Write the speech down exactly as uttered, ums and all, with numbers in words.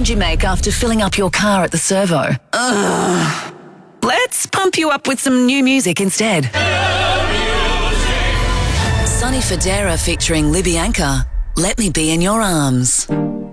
sound you make after filling up your car at the servo. Ugh. Let's pump you up with some new music instead. Sonny Fodera featuring Libby Anchor, Let Me Be in Your Arms.